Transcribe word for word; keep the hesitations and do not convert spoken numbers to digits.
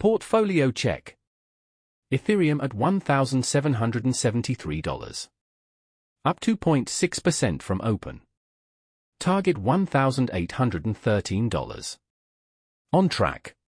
Portfolio check. Ethereum at one thousand seven hundred seventy-three dollars. Up two point six percent from open. Target one thousand eight hundred thirteen dollars. On track.